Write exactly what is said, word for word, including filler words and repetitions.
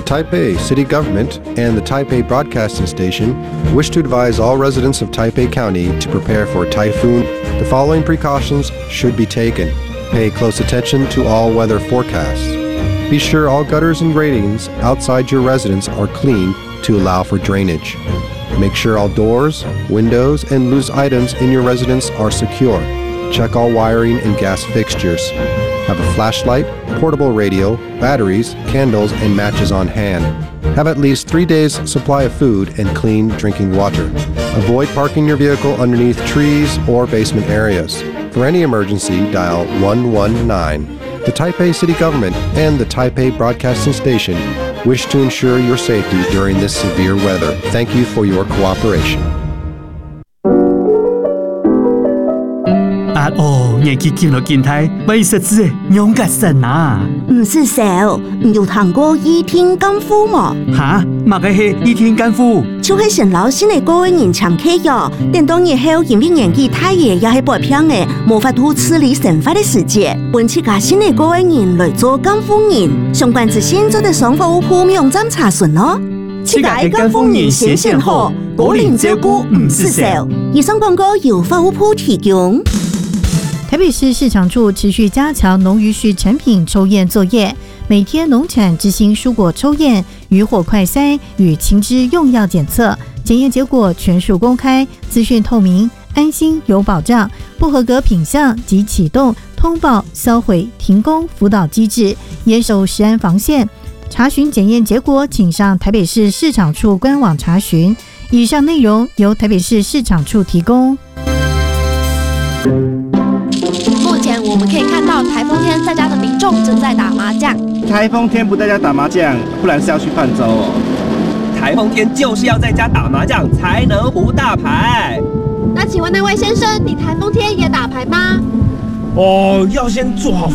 Taipei City Government and the Taipei Broadcasting Station wish to advise all residents of Taipei County to prepare for a typhoon. The following precautions should be taken. Pay close attention to all weather forecasts. Be sure all gutters and gratings outside your residence are clean to allow for drainage. Make sure all doors, windows, and loose items in your residence are secure. Check all wiring and gas fixtures. Have a flashlight, portable radio, batteries, candles, and matches on hand. Have at least three days' supply of food and clean drinking water. Avoid parking your vehicle underneath trees or basement areas. For any emergency, dial one one nine. The Taipei City Government and the Taipei Broadcasting Station wish to ensure your safety during this severe weather. Thank you for your cooperation. 啊哦，年纪见到见睇，咪实质用个神啊！ 唔是少，唔有谈过倚天功夫嘛？ 哈，嘛个系倚天功夫， 就是陈老师的个人常客哟。等到日后因为年纪太爷也系白偏的，无法度处理神法的世界，本次家新的个人来做功夫人，相关资讯做得上服务铺网站查询咯。 世界的功夫人先先好，个人照顾唔是少。 以上广告由服务铺提供。 台北市市场处持续加强农渔畜产品抽验作业，每天农产执行蔬果抽验、渔获快筛与禽只用药检测，检验结果全数公开，资讯透明，安心有保障。不合格品项及启动通报、销毁、停工辅导机制，严守食安防线。查询检验结果，请上台北市市场处官网查询。以上内容由台北市市场处提供。 我们可以看到台风天在家的民众正在打麻将。 台风天不在家打麻将，不然是要去泛舟哦。 台风天就是要在家打麻将才能胡大牌。 那请问那位先生，你台风天也打牌吗？ 哦，要先做好